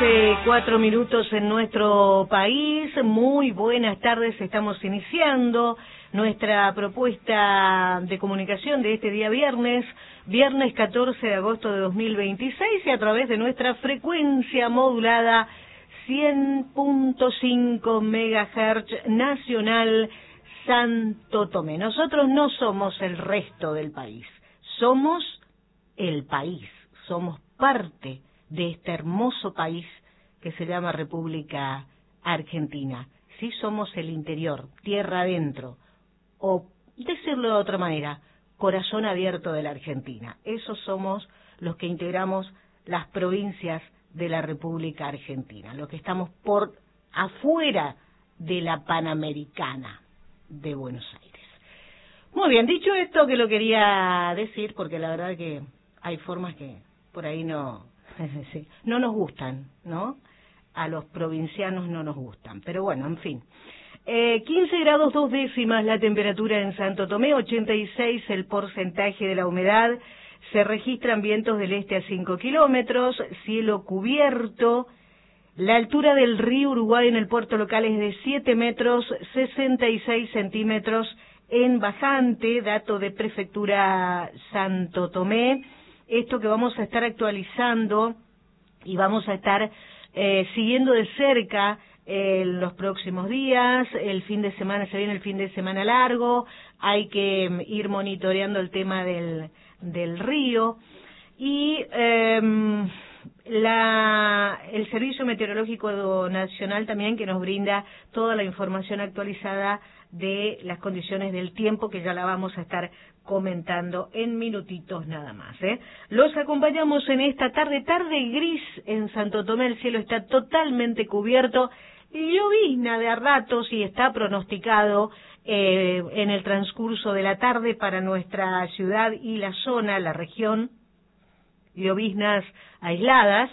11:04 en nuestro país. Muy buenas tardes, estamos iniciando nuestra propuesta de comunicación de este día viernes 14 de agosto de 2026, y a través de nuestra frecuencia modulada 100.5 MHz nacional Santo Tomé. Nosotros no somos el resto del país, somos el país, somos parte de este hermoso país que se llama República Argentina. Sí, somos el interior, tierra adentro, o decirlo de otra manera, corazón abierto de la Argentina. Esos somos los que integramos las provincias de la República Argentina, los que estamos por afuera de la Panamericana de Buenos Aires. Muy bien, dicho esto, que lo quería decir, porque la verdad que hay formas que por ahí no nos gustan, ¿no? A los provincianos no nos gustan, pero bueno, en fin. 15 grados 2 décimas la temperatura en Santo Tomé, 86 el porcentaje de la humedad, se registran vientos del este a 5 kilómetros, cielo cubierto, la altura del río Uruguay en el puerto local es de 7 metros, 66 centímetros en bajante, dato de Prefectura Santo Tomé. Esto que vamos a estar actualizando y vamos a estar siguiendo de cerca en los próximos días. El fin de semana, se viene el fin de semana largo, hay que ir monitoreando el tema del río, y el Servicio Meteorológico Nacional también, que nos brinda toda la información actualizada de las condiciones del tiempo, que ya la vamos a estar comentando en minutitos nada más. Los acompañamos en esta tarde gris en Santo Tomé, el cielo está totalmente cubierto, llovizna de a ratos y está pronosticado en el transcurso de la tarde para nuestra ciudad y la zona, la región, lloviznas aisladas.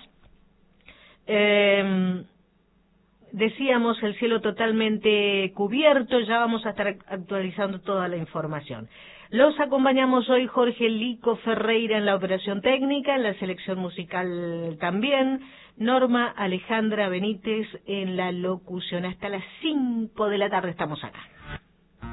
Decíamos, el cielo totalmente cubierto, ya vamos a estar actualizando toda la información. Los acompañamos hoy Jorge Lico Ferreira en la operación técnica, en la selección musical también, Norma Alejandra Benítez en la locución. Hasta las 5 de la tarde estamos acá.